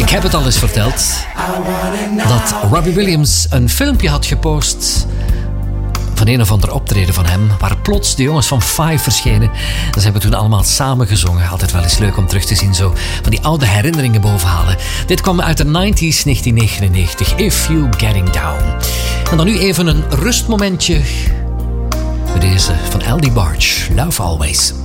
Ik heb het al eens verteld dat Robbie Williams een filmpje had gepost van een of ander optreden van hem, waar plots de jongens van Five verschenen. Dat hebben we toen allemaal samen gezongen. Altijd wel eens leuk om terug te zien, zo van die oude herinneringen bovenhalen. Dit kwam uit de 90s, 1999. If You Getting Down. En dan nu even een rustmomentje. Deze van L.D. Barge, Love Always.